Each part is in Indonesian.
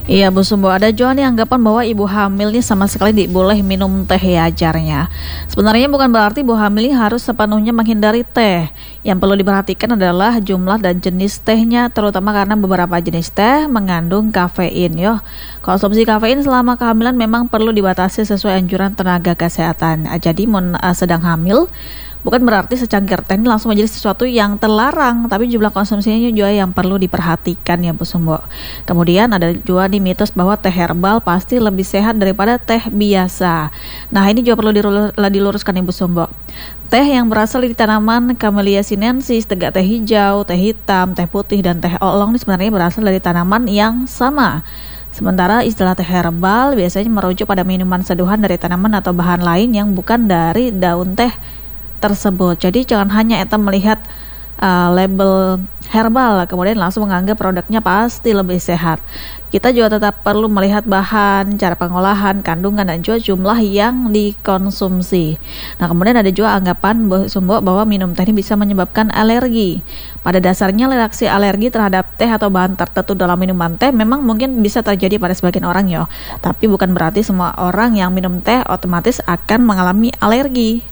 Iya Bu Sumbo, ada juga nih anggapan bahwa ibu hamil nih sama sekali tidak boleh minum teh ya ajarnya. Sebenarnya bukan berarti ibu hamil ini harus sepenuhnya menghindari teh. Yang perlu diperhatikan adalah jumlah dan jenis tehnya, terutama karena beberapa jenis teh mengandung kafein. Yo, konsumsi kafein selama kehamilan memang perlu dibatasi sesuai anjuran tenaga kesehatan. Jadi sedang hamil, bukan berarti secangkir teh ini langsung menjadi sesuatu yang terlarang, tapi jumlah konsumsinya juga yang perlu diperhatikan ya Bu Sumbo. Kemudian ada juga nih mitos bahwa teh herbal pasti lebih sehat daripada teh biasa. Nah ini juga perlu diluruskan Ibu Sumbo. Teh yang berasal dari tanaman Camellia sinensis, teh hijau, teh hitam, teh putih, dan teh oolong ini sebenarnya berasal dari tanaman yang sama. Sementara istilah teh herbal biasanya merujuk pada minuman seduhan dari tanaman atau bahan lain yang bukan dari daun teh tersebut. Jadi jangan hanya kita melihat label herbal kemudian langsung menganggap produknya pasti lebih sehat. Kita juga tetap perlu melihat bahan, cara pengolahan, kandungan, dan juga jumlah yang dikonsumsi. Nah kemudian ada juga anggapan bahwa minum teh ini bisa menyebabkan alergi. Pada dasarnya reaksi alergi terhadap teh atau bahan tertentu dalam minuman teh memang mungkin bisa terjadi pada sebagian orang ya. Tapi bukan berarti semua orang yang minum teh otomatis akan mengalami alergi.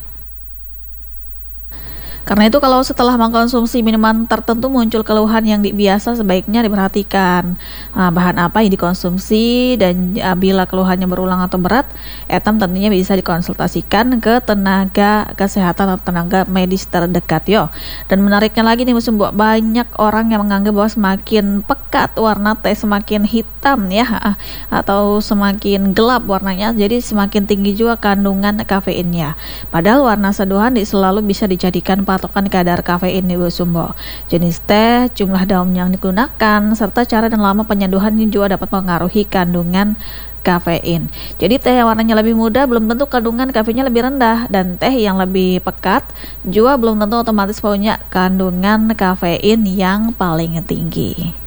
Karena itu kalau setelah mengkonsumsi minuman tertentu muncul keluhan yang biasa, sebaiknya diperhatikan bahan apa yang dikonsumsi, dan bila keluhannya berulang atau berat, etam tentunya bisa dikonsultasikan ke tenaga kesehatan atau tenaga medis terdekat yo. Dan menariknya lagi nih banyak orang yang menganggap bahwa semakin pekat warna teh semakin hitam ya, atau semakin gelap warnanya, jadi semakin tinggi juga kandungan kafeinnya. Padahal warna seduhan selalu bisa dijadikan patokan kadar kafein di Bu Sumbo. Jenis teh, jumlah daun yang digunakan, serta cara dan lama penyeduhan ini juga dapat mengaruhi kandungan kafein. Jadi teh yang warnanya lebih muda belum tentu kandungan kafeinnya lebih rendah, dan teh yang lebih pekat juga belum tentu otomatis punya kandungan kafein yang paling tinggi.